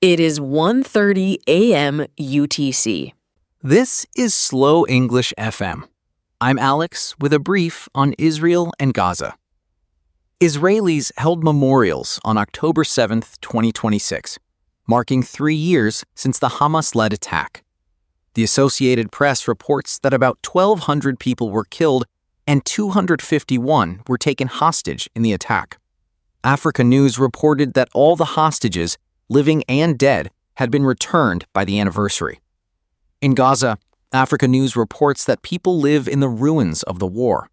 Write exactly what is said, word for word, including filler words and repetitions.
It is one thirty a m U T C. This is Slow English F M. I'm Alex with a brief on Israel and Gaza. Israelis held memorials on October seventh, twenty twenty-six, marking three years since the Hamas-led attack. The Associated Press reports that about twelve hundred people were killed and two hundred fifty-one were taken hostage in the attack. Africa News reported that all the hostages, living and dead, had been returned by the anniversary. In Gaza, Africa News reports that people live in the ruins of the war.